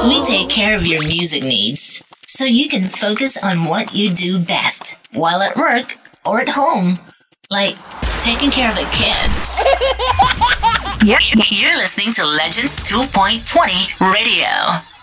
We take care of your music needs so you can focus on what you do best while at work or at home, like taking care of the kids. You're listening to Legends 2.20 Radio.